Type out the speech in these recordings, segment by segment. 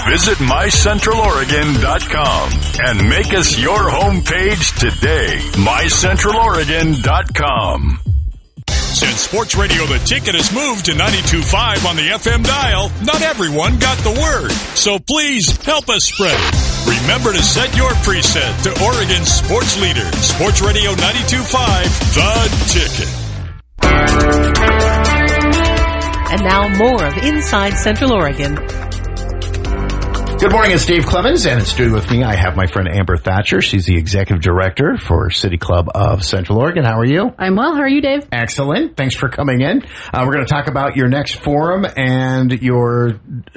Visit mycentraloregon.com and make us your homepage today. mycentraloregon.com. Since Sports Radio The Ticket has moved to 92.5 on the FM dial, not everyone got the word. So please help us spread it. Remember to set your preset to Oregon's sports leader, Sports Radio 92.5, The Ticket. And now more of Inside Central Oregon. Good morning, it's Dave Clemens, and in studio with me, I have my friend Amber Thatcher. She's the Executive Director for City Club of Central Oregon. How are you? I'm well. How are you, Dave? Excellent. Thanks for coming in. We're going to talk about your next forum and your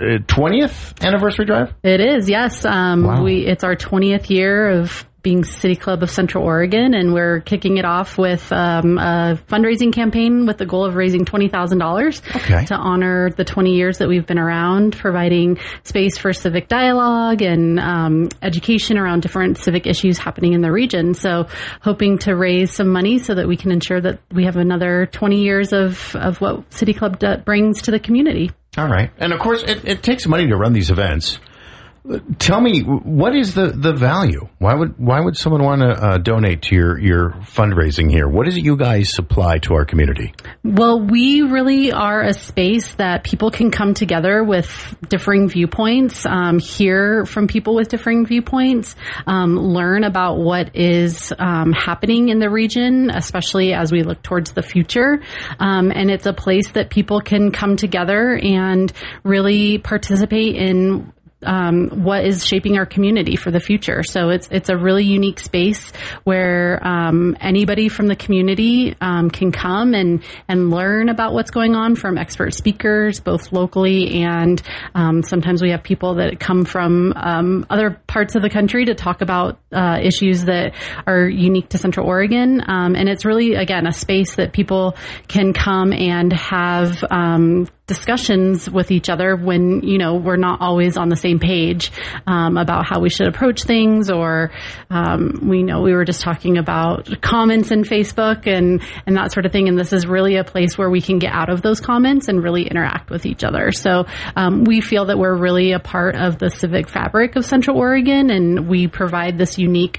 20th anniversary drive? It is, yes. Wow. It's our 20th year of being City Club of Central Oregon, and we're kicking it off with a fundraising campaign with the goal of raising $20,000 to honor the 20 years that we've been around, providing space for civic dialogue and education around different civic issues happening in the region. So hoping to raise some money so that we can ensure that we have another 20 years of what City Club brings to the community. All right. And of course, it takes money to run these events. Tell me, what is the value? Why would someone want to donate to your fundraising here? What is it you guys supply to our community? Well, we really are a space that people can come together with differing viewpoints, hear from people with differing viewpoints, learn about what is happening in the region, especially as we look towards the future. And it's a place that people can come together and really participate in what is shaping our community for the future. So it's a really unique space where anybody from the community can come and learn about what's going on from expert speakers, both locally and sometimes we have people that come from other parts of the country to talk about issues that are unique to Central Oregon. And it's really, again, a space that people can come and have discussions with each other when, we're not always on the same page about how we should approach things, or we were just talking about comments in Facebook and that sort of thing. And this is really a place where we can get out of those comments and really interact with each other. So we feel that we're really a part of the civic fabric of Central Oregon, and we provide this unique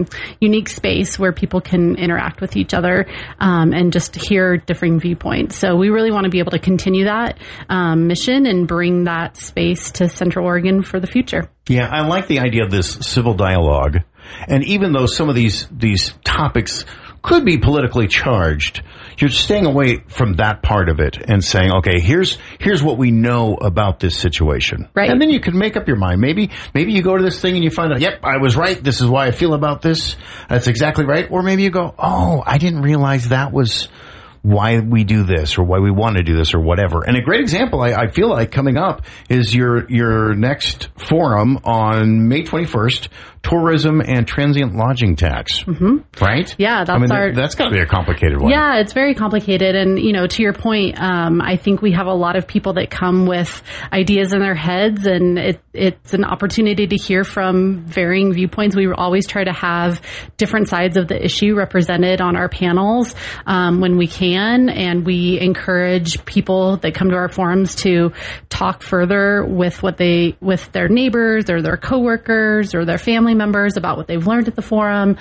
space where people can interact with each other and just hear differing viewpoints. So we really want to be able to continue that mission and bring that space to Central Oregon for the future. Yeah, I like the idea of this civil dialogue. And even though some of these topics could be politically charged, you're staying away from that part of it and saying, okay, here's what we know about this situation. Right. And then you can make up your mind. Maybe you go to this thing and you find out, yep, I was right. This is why I feel about this. That's exactly right. Or maybe you go, oh, I didn't realize that was why we do this or why we want to do this or whatever. And a great example, I feel like, coming up is your next forum on May 21st, tourism and transient lodging tax. Mm-hmm. Right? Yeah, that's got to be a complicated one. Yeah, it's very complicated. And, to your point, I think we have a lot of people that come with ideas in their heads, and it's an opportunity to hear from varying viewpoints. We always try to have different sides of the issue represented on our panels when we can, and we encourage people that come to our forums to talk further with their neighbors or their coworkers or their family members about what they've learned at the forum.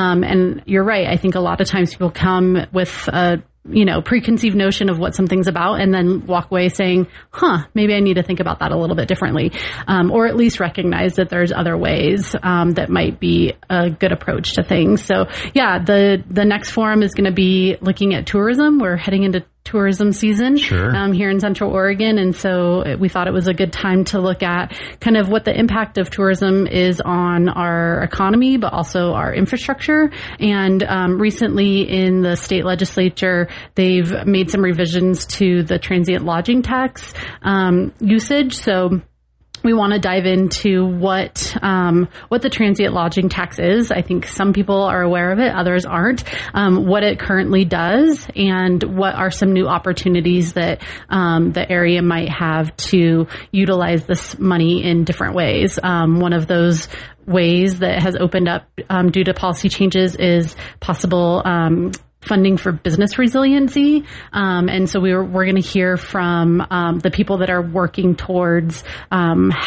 And you're right. I think a lot of times people come with a preconceived notion of what something's about and then walk away saying, maybe I need to think about that a little bit differently. Or at least recognize that there's other ways that might be a good approach to things. So yeah, the next forum is going to be looking at tourism. We're heading into tourism season here in Central Oregon. And so we thought it was a good time to look at kind of what the impact of tourism is on our economy, but also our infrastructure. And recently in the state legislature, they've made some revisions to the transient lodging tax usage. So we want to dive into what the transient lodging tax is. I think some people are aware of it, others aren't. What it currently does, and what are some new opportunities that the area might have to utilize this money in different ways. One of those ways that has opened up due to policy changes is possible funding for business resiliency. And so we're going to hear from the people that are working towards